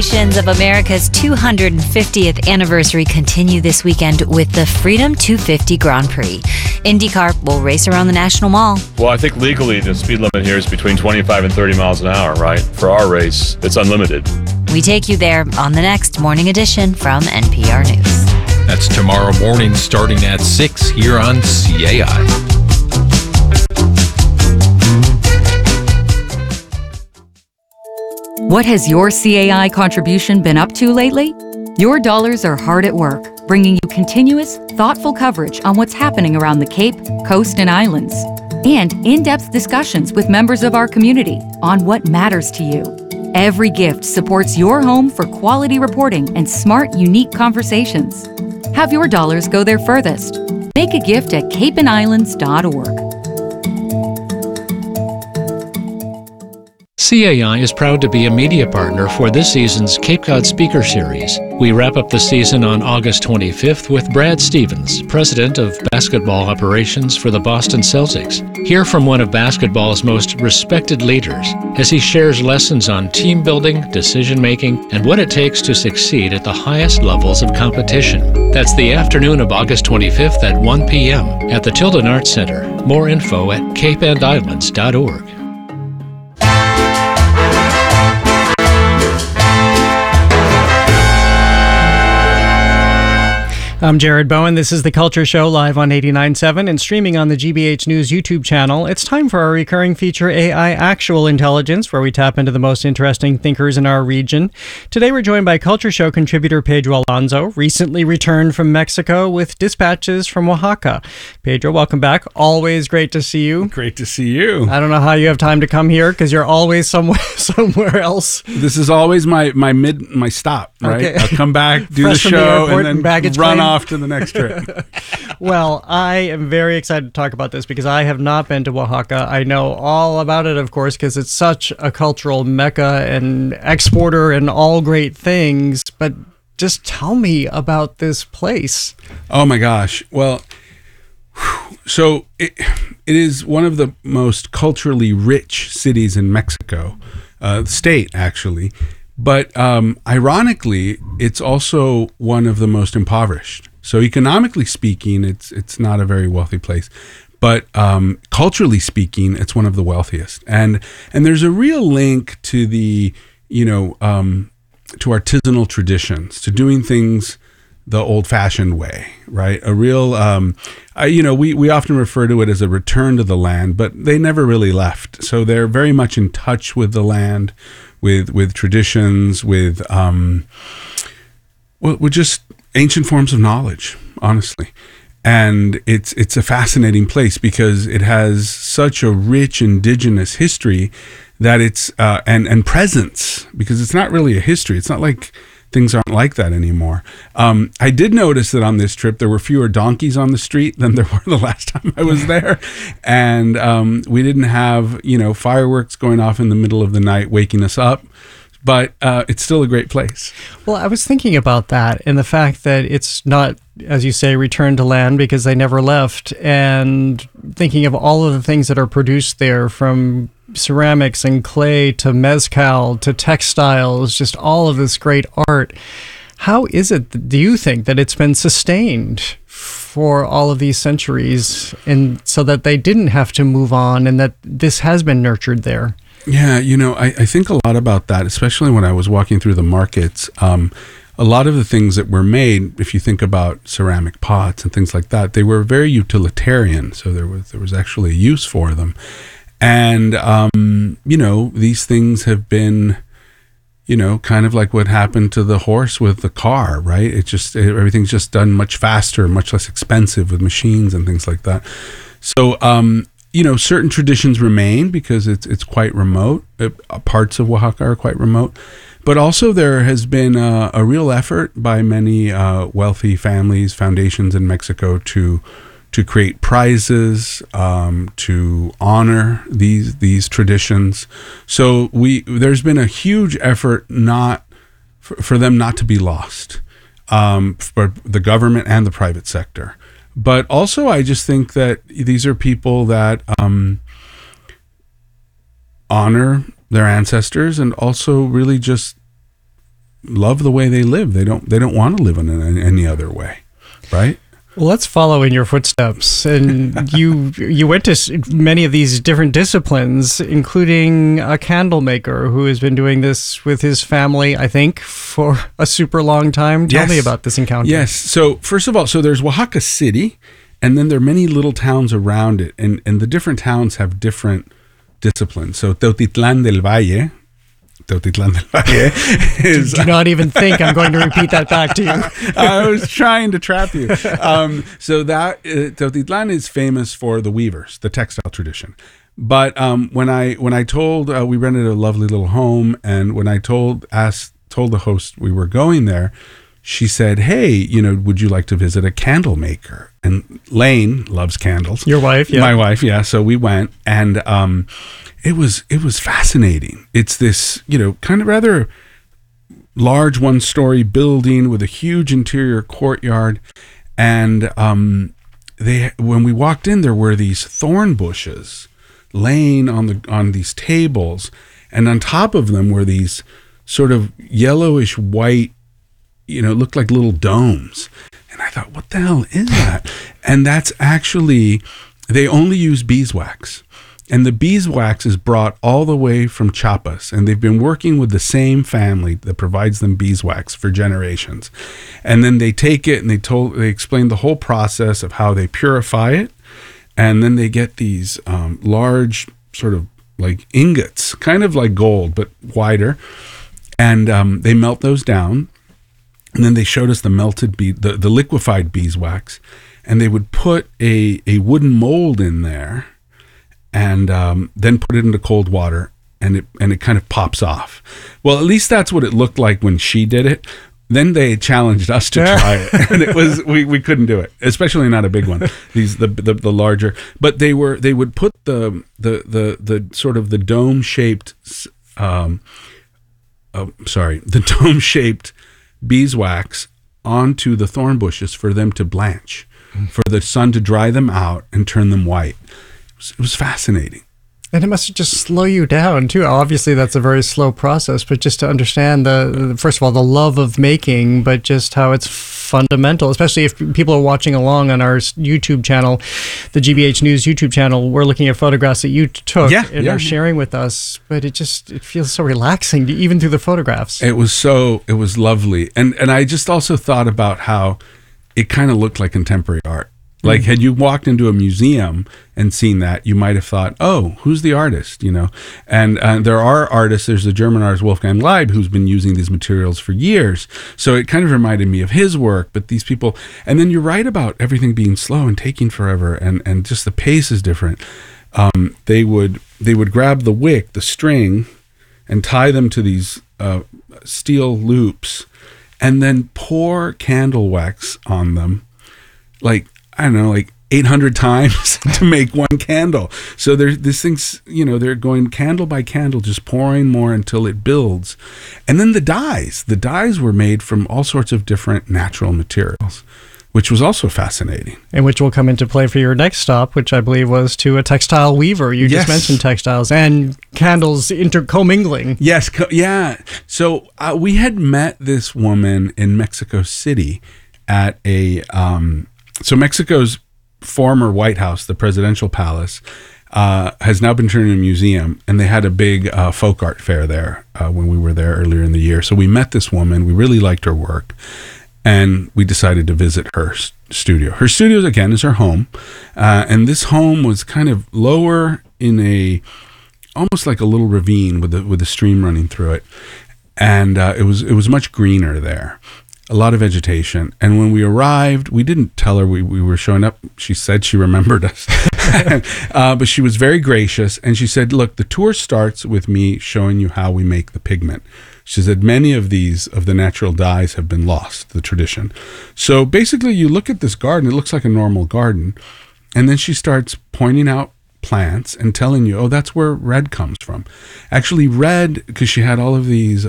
Celebrations of America's 250th anniversary continue this weekend with the Freedom 250 Grand Prix. IndyCar will race around the National Mall. Well, I think legally the speed limit here is between 25 and 30 miles an hour, right? For our race, it's unlimited. We take you there on the next Morning Edition from NPR News. That's tomorrow morning starting at 6 here on CAI. What has your CAI contribution been up to lately? Your dollars are hard at work, bringing you continuous, thoughtful coverage on what's happening around the Cape, Coast, and Islands, and in-depth discussions with members of our community on what matters to you. Every gift supports your home for quality reporting and smart, unique conversations. Have your dollars go there furthest. Make a gift at capeandislands.org. CAI is proud to be a media partner for this season's Cape Cod Speaker Series. We wrap up the season on August 25th with Brad Stevens, President of Basketball Operations for the Boston Celtics. Hear from one of basketball's most respected leaders as he shares lessons on team building, decision-making, and what it takes to succeed at the highest levels of competition. That's the afternoon of August 25th at 1 p.m. at the Tilden Arts Center. More info at capeandislands.org. I'm Jared Bowen. This is The Culture Show, live on 89.7 and streaming on the GBH News YouTube channel. It's time for our recurring feature, AI Actual Intelligence, where we tap into the most interesting thinkers in our region. Today we're joined by Culture Show contributor Pedro Alonso, recently returned from Mexico with dispatches from Oaxaca. Pedro, welcome back. Always great to see you. Great to see you. I don't know how you have time to come here because you're always somewhere else. This is always my stop, right? Okay. I'll come back, do the show, and then run off to the next trip. Well, I am very excited to talk about this because I have not been to Oaxaca. I know all about it, of course, because it's such a cultural mecca and exporter and all great things. But just tell me about this place. Oh my gosh. Well, so it is one of the most culturally rich cities in Mexico, state actually. But ironically, it's also one of the most impoverished. So economically speaking, it's not a very wealthy place. But culturally speaking, it's one of the wealthiest. And there's a real link to the, to artisanal traditions, to doing things the old-fashioned way, right? A real, we often refer to it as a return to the land, but they never really left. So they're very much in touch with the land, with traditions, with just ancient forms of knowledge, honestly. And it's a fascinating place because it has such a rich indigenous history that it's and presence, because it's not really a history. It's not like things aren't like that anymore. I did notice that on this trip there were fewer donkeys on the street than there were the last time I was there, and we didn't have fireworks going off in the middle of the night waking us up. But it's still a great place. Well, I was thinking about that and the fact that it's not, as you say, returned to land because they never left, and thinking of all of the things that are produced there, from ceramics and clay to mezcal to textiles, just all of this great art. How is it, do you think, that it's been sustained for all of these centuries, and so that they didn't have to move on and that this has been nurtured there? Yeah, I think a lot about that, especially when I was walking through the markets. A lot of the things that were made, if you think about ceramic pots and things like that, they were very utilitarian. So there was actually a use for them. And, these things have been, kind of like what happened to the horse with the car, right? Everything's just done much faster, much less expensive with machines and things like that. So, certain traditions remain because it's quite remote. Parts of Oaxaca are quite remote. But also there has been a real effort by many wealthy families, foundations in Mexico to create prizes, to honor these traditions. So there's been a huge effort for them not to be lost, for the government and the private sector. But also, I just think that these are people that honor their ancestors and also really just love the way they live. They don't want to live in any other way, right? Well, let's follow in your footsteps. And you went to many of these different disciplines, including a candle maker who has been doing this with his family, I think, for a super long time. Tell me about this encounter. Yes. So first of all, there's Oaxaca City, and then there are many little towns around it, and the different towns have different disciplines. So Teotitlán del Valle is... Do not even think I'm going to repeat that back to you. I was trying to trap you. So that Teotitlán is famous for the weavers, the textile tradition. But when I told, we rented a lovely little home, and when I told the host we were going there, she said, "Hey, would you like to visit a candle maker?" And Lane loves candles. Your wife, yeah. My wife, yeah. So we went, and it was fascinating. It's this, kind of rather large one-story building with a huge interior courtyard, and when we walked in, there were these thorn bushes laying on these tables, and on top of them were these sort of yellowish white, looked like little domes. And I thought, what the hell is that? And that's actually, they only use beeswax. And the beeswax is brought all the way from Chiapas, and they've been working with the same family that provides them beeswax for generations. And then they take it and they explain the whole process of how they purify it, and then they get these large sort of like ingots, kind of like gold but wider, and they melt those down. And then they showed us the melted the liquefied beeswax, and they would put a wooden mold in there, and then put it into cold water, and it kind of pops off. Well, at least that's what it looked like when she did it. Then they challenged us to try it, and it was we couldn't do it, especially not a big one. The larger, but they would put the sort of the dome shaped beeswax onto the thorn bushes for them to blanch, for the sun to dry them out and turn them white. It was fascinating. And it must just slow you down too. Obviously, that's a very slow process, but just to understand first of all, the love of making, but just how it's fundamental, especially if people are watching along on our YouTube channel, the GBH News YouTube channel. We're looking at photographs that you took and are sharing with us, but it feels so relaxing even through the photographs. It was lovely. And I just also thought about how it kind of looked like contemporary art. Like, had you walked into a museum and seen that, you might have thought, oh, who's the artist, And there are artists. There's the German artist Wolfgang Leib, who's been using these materials for years. So it kind of reminded me of his work. But these people, and then you're right about everything being slow and taking forever, and just the pace is different. They would grab the wick, the string, and tie them to these steel loops, and then pour candle wax on them, like 800 times to make one candle. So there's this thing's, they're going candle by candle, just pouring more until it builds. And then the dyes were made from all sorts of different natural materials, which was also fascinating. And which will come into play for your next stop, which I believe was to a textile weaver. You just mentioned textiles and candles commingling. Yes. Yeah. So we had met this woman in Mexico City at so Mexico's former White House, the presidential palace, has now been turned into a museum, and they had a big folk art fair there when we were there earlier in the year. So we met this woman. We really liked her work, and we decided to visit her studio. Her studio, again, is her home, and this home was kind of lower in almost like a little ravine with a stream running through it, and it was much greener there. A lot of vegetation. And when we arrived, we didn't tell her we were showing up. She said she remembered us. But she was very gracious. And she said, look, the tour starts with me showing you how we make the pigment. She said many of the natural dyes have been lost, the tradition. So basically you look at this garden, it looks like a normal garden. And then she starts pointing out plants and telling you, oh, that's where red comes from. Actually, red, because she had all of these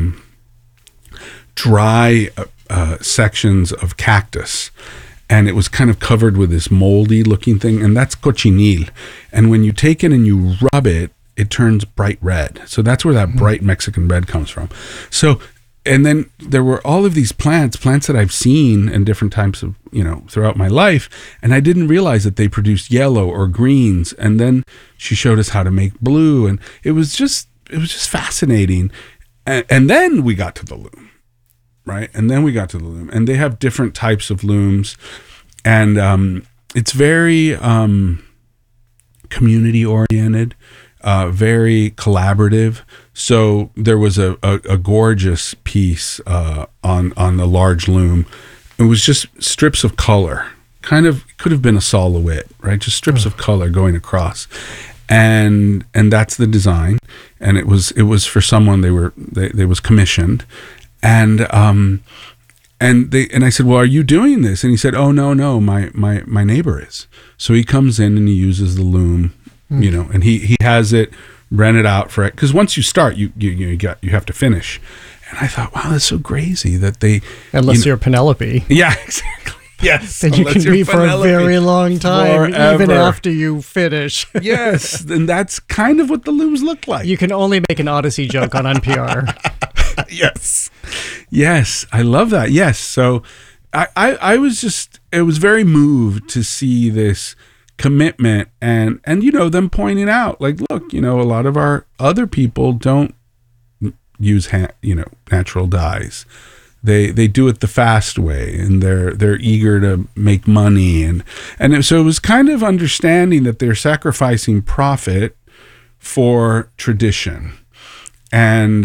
dry sections of cactus, and it was kind of covered with this moldy looking thing, and that's cochinil. And when you take it and you rub it, it turns bright red. So that's where that bright Mexican red comes from. So and then there were all of these plants that I've seen in different types of, throughout my life. And I didn't realize that they produced yellow or greens. And then she showed us how to make blue. And it was just fascinating. And then we got to the loom, right? And they have different types of looms. And it's very community oriented, very collaborative. So there was a gorgeous piece on a large loom. It was just strips of color, kind of could have been a silhouette, right? Just strips of color going across, and that's the design. And it was for someone they was commissioned, and I said, well, are you doing this? And he said, oh no, my neighbor is. So he comes in and he uses the loom, and he has it rented out for it, because once you start, you have to finish. And I thought, wow, that's so crazy that they, unless you're Penelope, yeah, exactly, yes, then you can be for a very long time, forever. even after you finish. Yes, and that's kind of what the looms look like. You can only make an Odyssey joke on NPR. Yes, I love that. Yes, so I was very moved to see this commitment and them pointing out, like, look, a lot of our other people don't use natural dyes. They do it the fast way, and they're eager to make money, and so it was kind of understanding that they're sacrificing profit for tradition, and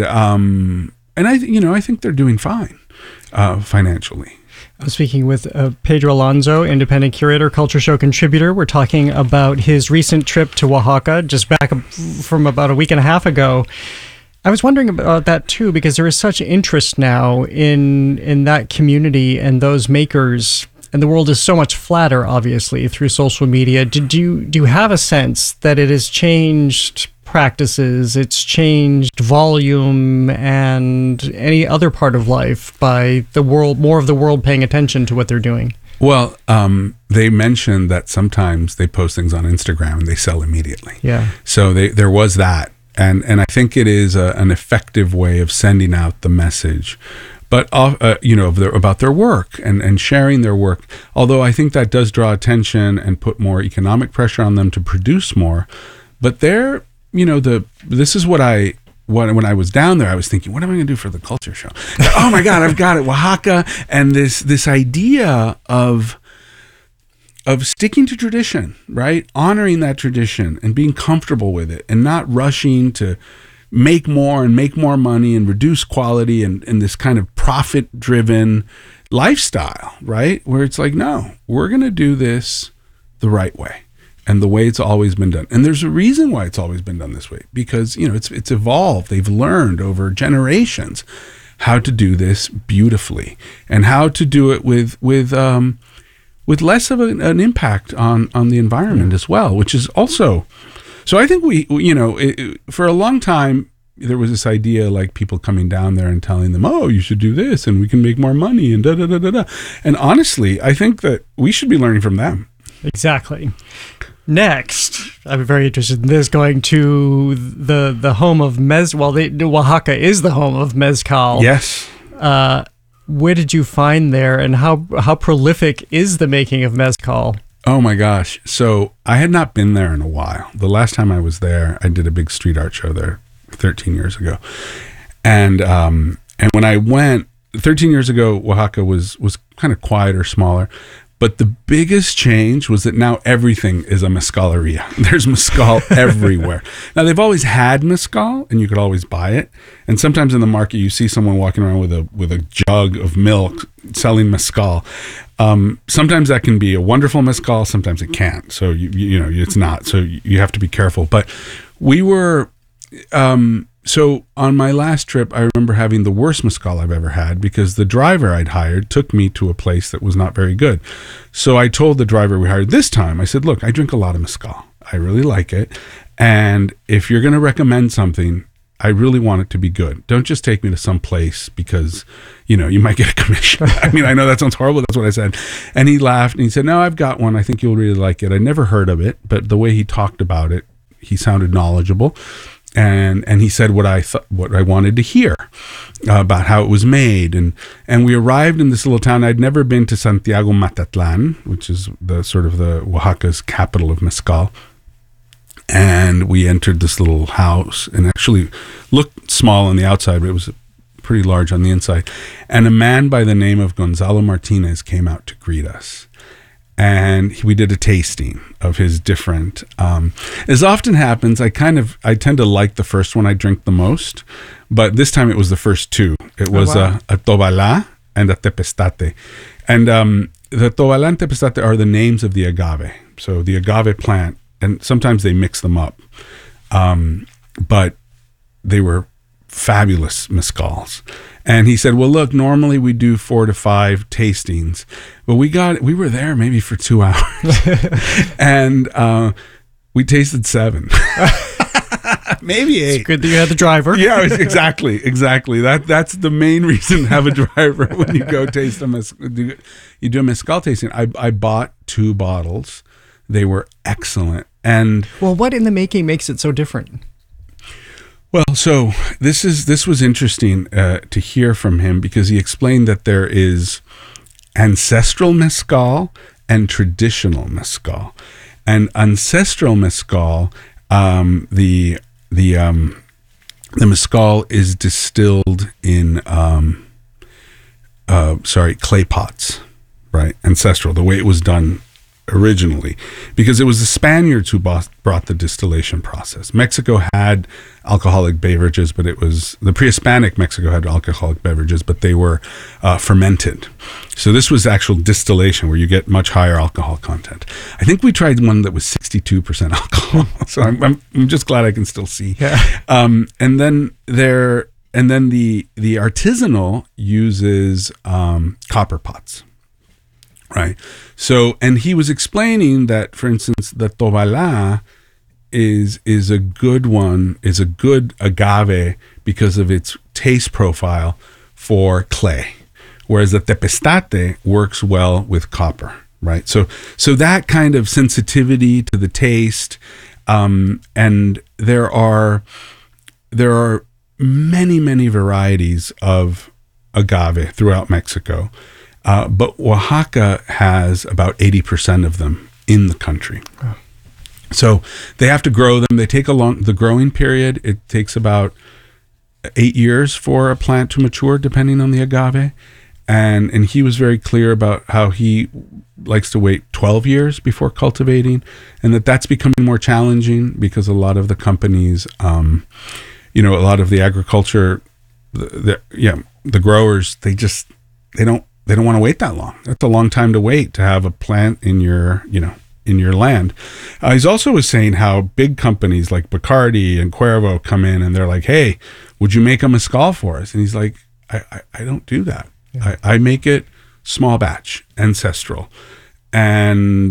I think they're doing fine financially. I'm speaking with Pedro Alonso, independent curator, culture show contributor. We're talking about his recent trip to Oaxaca, just back from about a week and a half ago. I was wondering about that too, because there is such interest now in that community and those makers, and the world is so much flatter, obviously, through social media. Do you have a sense that it has changed practices, it's changed volume and any other part of life by the world, more of the world paying attention to what they're doing? Well, they mentioned that sometimes they post things on Instagram and they sell immediately. Yeah. So there was that. And I think it is an effective way of sending out the message, but about their work and sharing their work. Although I think that does draw attention and put more economic pressure on them to produce more. But they're, this is what when I was down there, I was thinking, what am I going to do for the culture show? Oh my God, I've got it, Oaxaca, and this idea of sticking to tradition, right? Honoring that tradition and being comfortable with it, and not rushing to make more money and reduce quality and this kind of profit-driven lifestyle, right? Where it's like, no, we're going to do this the right way and the way it's always been done. And there's a reason why it's always been done this way, because, it's evolved. They've learned over generations how to do this beautifully and how to do it with less of an impact on the environment as well, which is also, so I think for a long time, there was this idea, like people coming down there and telling them, oh, you should do this and we can make more money and da-da-da-da-da. And honestly, I think that we should be learning from them. Exactly. Next, I'm very interested in this, going to the home of Oaxaca is the home of Mezcal. Yes. Where did you find there, and how prolific is the making of Mezcal? Oh my gosh. So I had not been there in a while. The last time I was there, I did a big street art show there 13 years ago. And when I went 13 years ago, Oaxaca was kind of quieter, smaller. But the biggest change was that now everything is a mezcaleria. There's mezcal everywhere. Now, they've always had mezcal, and you could always buy it. And sometimes in the market, you see someone walking around with a jug of milk selling mezcal. Sometimes that can be a wonderful mezcal. Sometimes it can't. So it's not. So you have to be careful. But we were. So on my last trip, I remember having the worst mezcal I've ever had, because the driver I'd hired took me to a place that was not very good. So I told the driver we hired this time, I said, look, I drink a lot of mezcal. I really like it. And if you're going to recommend something, I really want it to be good. Don't just take me to some place because, you might get a commission. I mean, I know that sounds horrible. That's what I said. And he laughed and he said, no, I've got one. I think you'll really like it. I never heard of it, but the way he talked about it, he sounded knowledgeable. and he said what I wanted to hear about how it was made, and we arrived in this little town. I'd never been to Santiago Matatlan, which is the sort of the Oaxaca's capital of mezcal, and we entered this little house, and actually looked small on the outside, but it was pretty large on the inside. And a man by the name of Gonzalo Martinez came out to greet us. And we did a tasting of his different, as often happens, I tend to like the first one I drink the most, but this time it was the first two. It was a Tobalá and a Tepestate. And the Tobalá and Tepestate are the names of the agave. So the agave plant, and sometimes they mix them up, but they were fabulous mezcals. And he said, well, look, normally we do 4 to 5 tastings, but we were there maybe for 2 hours and we tasted 7, maybe 8. It's good that you had the driver. Yeah, exactly. That's the main reason to have a driver when you go taste you do a mezcal tasting. I bought 2 bottles. They were excellent. And well, what in the making makes it so different? Well, so this was interesting to hear from him, because he explained that there is ancestral mezcal and traditional mezcal. And ancestral mezcal, the mezcal is distilled in clay pots, right? Ancestral, the way it was done originally, because it was the Spaniards who brought the distillation process. Mexico had alcoholic beverages, but it was the pre-Hispanic Mexico had alcoholic beverages, but they were fermented. So this was actual distillation where you get much higher alcohol content. I think we tried one that was 62% alcohol. So I'm just glad I can still see. Yeah. And then the artisanal uses copper pots. Right. So, and he was explaining that, for instance, the Tobalá is a good one, is a good agave because of its taste profile for clay, whereas the Tepestate works well with copper. Right. So that kind of sensitivity to the taste, and there are many varieties of agave throughout Mexico. But Oaxaca has about 80% of them in the country. Oh. So they have to grow them. They take the growing period. It takes about 8 years for a plant to mature, depending on the agave. And he was very clear about how he likes to wait 12 years before cultivating, and that's becoming more challenging because a lot of the companies, a lot of the agriculture, the growers, they don't want to wait that long. That's a long time to wait to have a plant in your land. He's also was saying how big companies like Bacardi and Cuervo come in and they're like, hey, would you make a mezcal for us? And he's like, I don't do that. Yeah. I make it small batch, ancestral. And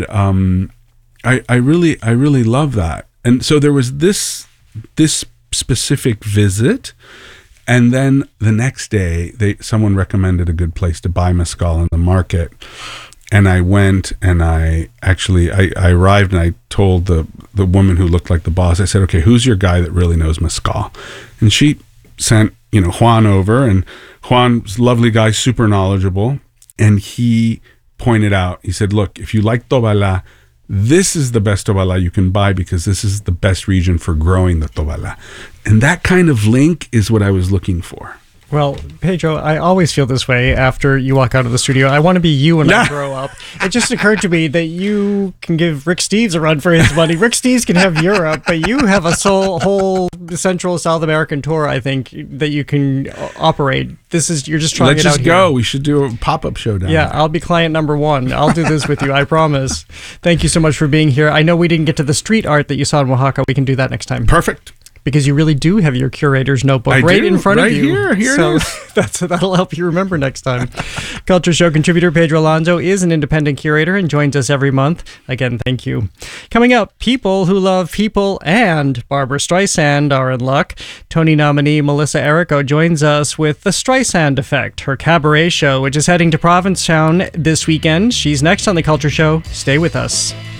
I really love that. And so there was this specific visit. And then the next day, someone recommended a good place to buy mezcal in the market. And I went, and I arrived, and I told the woman who looked like the boss, I said, okay, who's your guy that really knows mezcal? And she sent, Juan over, and Juan's a lovely guy, super knowledgeable. And he pointed out, he said, look, if you like Tobalá, this is the best Tobalá you can buy because this is the best region for growing the Tobalá. And that kind of link is what I was looking for. Well, Pedro, I always feel this way after you walk out of the studio. I want to be you when I grow up. It just occurred to me that you can give Rick Steves a run for his money. Rick Steves can have Europe, but you have a whole Central South American tour, I think, that you can operate. You're just trying it out here. Let's just go. We should do a pop-up show down there. I'll be client number 1. I'll do this with you, I promise. Thank you so much for being here. I know we didn't get to the street art that you saw in Oaxaca. We can do that next time. Perfect. Because you really do have your curator's notebook in front of you. Here so it is. That'll help you remember next time. Culture Show contributor Pedro Alonso is an independent curator and joins us every month. Again, thank you. Coming up, people who love people and Barbra Streisand are in luck. Tony nominee Melissa Errico joins us with The Streisand Effect, her cabaret show, which is heading to Provincetown this weekend. She's next on The Culture Show. Stay with us.